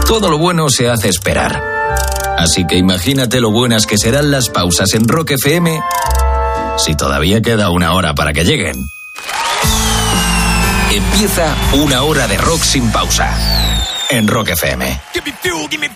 Todo lo bueno se hace esperar. Así que imagínate lo buenas que serán las pausas en Rock FM si todavía queda una hora para que lleguen. Empieza una hora de rock sin pausa en Rock FM. Give me fuel, give me